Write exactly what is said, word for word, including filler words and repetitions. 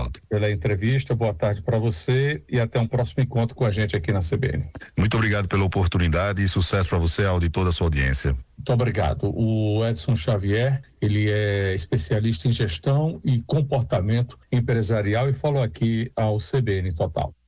enquanto. Pela entrevista, boa tarde para você e até um próximo encontro com a gente aqui na C B N. Muito obrigado pela oportunidade e sucesso para você, Aldo, e toda a sua audiência. Muito obrigado. O Edson Xavier, ele é especialista em gestão e comportamento empresarial e falou aqui ao C B N Total.